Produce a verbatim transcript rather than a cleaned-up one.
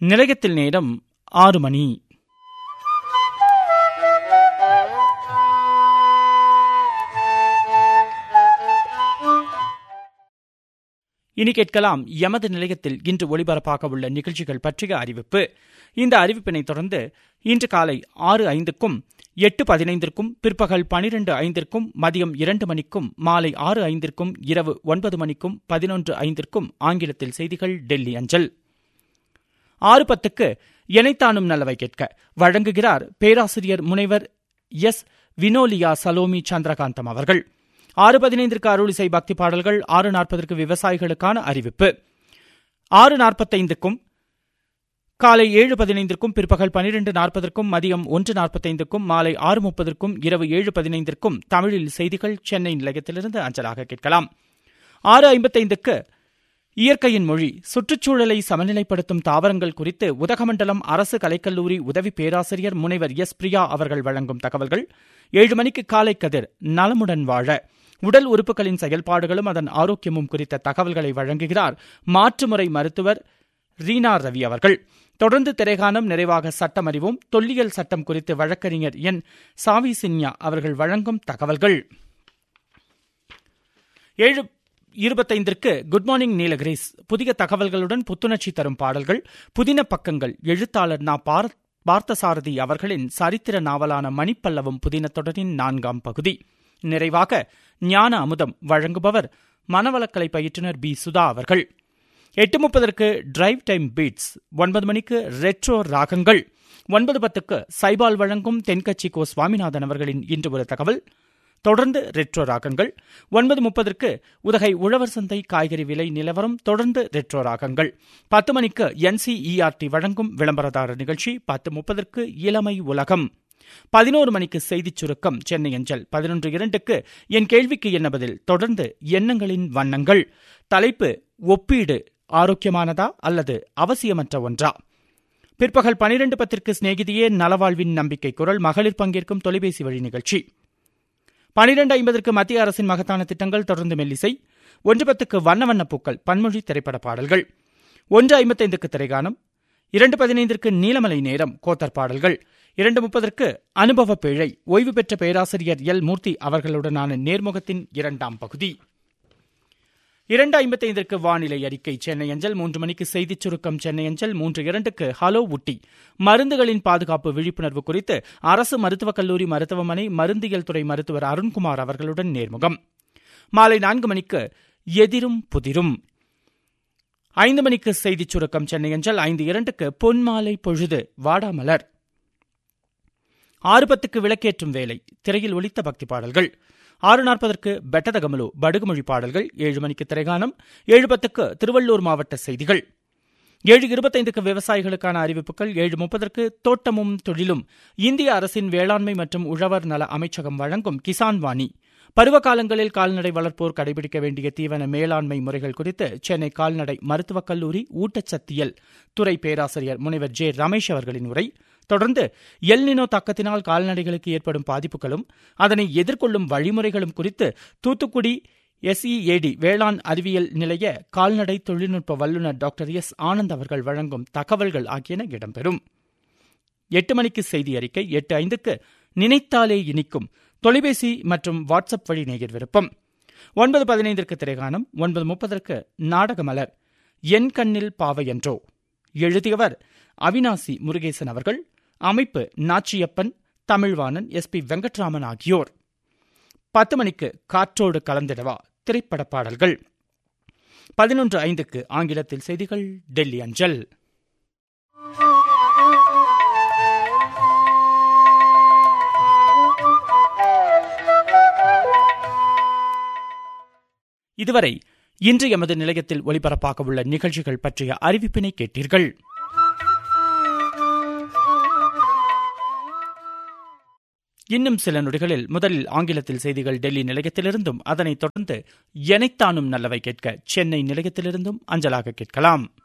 நிலையத்தில் நேரம் ஆறு மணி. இனி கேட்கலாம் எமது நிலையத்தில் இன்று ஒலிபரப்பாக உள்ள நிகழ்ச்சிகள் பற்றிய அறிவிப்பு. இந்த அறிவிப்பினை தொடர்ந்து இன்று காலை ஆறு ஐந்துக்கும் எட்டு பதினைந்திற்கும் பிற்பகல் பனிரெண்டு ஐந்திற்கும் மதியம் இரண்டு மணிக்கும் மாலை ஆறு ஐந்திற்கும் இரவு ஒன்பது மணிக்கும் பதினொன்று ஐந்திற்கும் ஆங்கிலத்தில் செய்திகள் டெல்லி அஞ்சல். ஆறு பத்துக்கு எனைத்தானும் நல்லவை கேட்க வழங்குகிறார் பேராசிரியர் முனைவர் எஸ் வினோலியா சலோமி சந்திரகாந்தம் அவர்கள். ஆறு பதினைந்திற்கு அருளிசை பக்தி பாடல்கள். ஆறு நாற்பதற்கு விவசாயிகளுக்கான அறிவிப்பு. ஆறு நாற்பத்தைந்துக்கும் காலை ஏழு பதினைந்திற்கும் பிற்பகல் பனிரெண்டு நாற்பதற்கும் மதியம் ஒன்று நாற்பத்தைந்துக்கும் மாலை ஆறு முப்பதற்கும் இரவு ஏழு பதினைந்திற்கும் தமிழில் செய்திகள் சென்னை நிலையத்திலிருந்து அஞ்சலாக கேட்கலாம். ஆறு ஐம்பத்தைந்துக்கு இயற்கையின் மொழி சுற்றுச்சூழலை சமநிலைப்படுத்தும் தாவரங்கள் குறித்து உதகமண்டலம் அரசு கலைக்கல்லூரி உதவி பேராசிரியர் முனைவர் எஸ் பிரியா அவர்கள் வழங்கும் தகவல்கள். ஏழு மணிக்கு காலை கதிர் நலமுடன் வாழ உடல் உறுப்புகளின் செயல்பாடுகளும் அதன் ஆரோக்கியமும் குறித்த தகவல்களை வழங்குகிறார் மாற்றுமுறை மருத்துவர் ரீனா ரவி அவர்கள். தொடர்ந்து திரைகானம், நிறைவாக சட்டம் அறிவோம். தொல்லியல் சட்டம் குறித்து வழக்கறிஞர் என் சாவி சின்யா அவர்கள் வழங்கும் தகவல்கள். ஏழு இருபத்தைந்திற்கு குட் மார்னிங் நீலகிரீஸ் புதிய தகவல்களுடன் புத்துணர்ச்சி தரும் பாடல்கள். புதின பக்கங்கள் எழுத்தாளர் நா பார்த்தசாரதி அவர்களின் சரித்திர நாவலான மணிப்பல்லவம் புதின தொடரின் நான்காம் பகுதி. நிறைவாக ஞான அமுதம் வழங்குபவர் மனவளக்கலை பயிற்றுனர் பி சுதா அவர்கள். எட்டு முப்பதற்கு டிரைவ் டைம் பீட்ஸ். ஒன்பது மணிக்கு ரெட்ரோ ராகங்கள். ஒன்பது பத்துக்கு சைபால் வழங்கும் தென்கட்சி கோ சுவாமிநாதன் அவர்களின் இன்று ஒரு தகவல். தொடர்ந்து ரெட்ரோ ராகங்கள். ஒன்பது முப்பதற்கு உதகை உழவர் சந்தை காய்கறி விலை நிலவரம். தொடர்ந்து ரெட்ரோ ராகங்கள். பத்து மணிக்கு என்சிஇஆர்டி வழங்கும் விளம்பரதாரர் நிகழ்ச்சி. பத்து முப்பதற்கு இளமை உலகம். பதினோரு மணிக்கு செய்திச் சுருக்கம் சென்னை அஞ்சல். பதினொன்று இரண்டுக்கு என் கேள்விக்கு என்ன பதில். தொடர்ந்து எண்ணங்களின் வண்ணங்கள். தலைப்பு ஒப்பீடு ஆரோக்கியமானதா அல்லது அவசியமற்ற ஒன்றா. பிற்பகல் பனிரெண்டு பத்திற்கு சிநேகிதியே நலவாழ்வின் நம்பிக்கை குரல் மகளிர் பங்கேற்கும் தொலைபேசி வழி நிகழ்ச்சி. பனிரெண்டு ஐம்பதற்கு மத்திய அரசின் மகத்தான திட்டங்கள். தொடர்ந்து மெல்லிசை. ஒன்று பத்துக்கு வண்ண வண்ண பூக்கள் பன்மொழி திரைப்பட பாடல்கள். ஒன்று ஐம்பத்தைந்துக்கு திரைகானம். இரண்டு பதினைந்திற்கு நீலமலை நேரம் கோத்தர் பாடல்கள். இரண்டு முப்பதற்கு அனுபவ பிழை ஓய்வு பெற்ற பேராசிரியர் எல் மூர்த்தி அவர்களுடனான நேர்முகத்தின் இரண்டாம் பகுதி. இரண்டு ஐம்பத்தைந்திற்கு வானிலை அறிக்கை சென்னை அஞ்சல். மூன்று மணிக்கு செய்திச் சுருக்கம் சென்னை அஞ்சல். மூன்று இரண்டுக்கு ஹலோ ஊட்டி மருந்துகளின் பாதுகாப்பு விழிப்புணர்வு குறித்து அரசு மருத்துவக் கல்லூரி மருத்துவமனை மருந்தியல் துறை மருத்துவர் அருண்குமார் அவர்களுடன் நேர்முகம். மாலை நான்கு மணிக்கு எதிரும் புதிரும். ஐந்து மணிக்கு செய்திச் சுருக்கம் சென்னை அஞ்சல். ஐந்து இரண்டுக்கு பொன்மாலை பொழுது வாடாமலர். ஆறு பத்துக்கு விளக்கேற்றும் வேலை திரையில் ஒலித்த பக்தி பாடல்கள். ஆறு நாற்பதற்கு பெட்டதகமலு படுகுமொழி பாடல்கள். ஏழு மணிக்கு திரைகானம். ஏழு பத்துக்கு திருவள்ளூர் மாவட்ட செய்திகள். ஏழு இருபத்தைந்துக்கு விவசாயிகளுக்கான அறிவிப்புகள். ஏழு முப்பதற்கு தோட்டமும் தொழிலும் இந்திய அரசின் வேளாண்மை மற்றும் உழவர் நல அமைச்சகம் வழங்கும் கிசான் வாணி பருவகாலங்களில் கால்நடை வளர்ப்போர் கடைபிடிக்க வேண்டிய தீவன மேலாண்மை முறைகள் குறித்து சென்னை கால்நடை மருத்துவக் கல்லூரி ஊட்டச்சத்தியல் துறை பேராசிரியர் முனைவர் ஜே ரமேஷ் அவர்களின் உரை. தொடர்ந்து எல்னினோ தாக்கத்தினால் கால்நடைகளுக்கு ஏற்படும் பாதிப்புகளும் அதனை எதிர்கொள்ளும் வழிமுறைகளும் குறித்து தூத்துக்குடி எஸ்இஏடி வேளாண் அறிவியல் நிலைய கால்நடை தொழில்நுட்ப வல்லுநர் டாக்டர் எஸ் ஆனந்த் அவர்கள் வழங்கும் தகவல்கள் ஆகியன இடம்பெறும். எட்டு மணிக்கு செய்தி அறிக்கை. எட்டு ஐந்துக்கு நினைத்தாலே இனிக்கும் தொலைபேசி மற்றும் வாட்ஸ்அப் வழி நேயர் விருப்பம். ஒன்பது பதினைந்திற்கு திரைகானம். ஒன்பது முப்பதற்கு நாடகமலர் என் கண்ணில் பாவையன்றோ. எழுதியவர் அவினாசி முருகேசன் அவர்கள். அமைப்பு நாச்சியப்பன், தமிழ்வாணன், எஸ் பி வெங்கட்ராமன் ஆகியோர். பத்து மணிக்கு காற்றோடு கலந்திடவா திரைப்பட பாடல்கள். பதினொன்று ஐந்துக்கு ஆங்கிலத்தில் செய்திகள் டெல்லி அஞ்சல். இதுவரை இன்று எமது நிலையத்தில் ஒலிபரப்பாக உள்ள நிகழ்ச்சிகள் பற்றிய அறிவிப்பினை கேட்டீர்கள். இன்னும் சில நொடிகளில் முதலில் ஆங்கிலத்தில் செய்திகள் டெல்லி நிலையத்திலிருந்தும் அதனைத் தொடர்ந்து எனைத்தானும் நல்லவை கேட்க சென்னை நிலையத்திலிருந்தும் அஞ்சலாக கேட்கலாம்.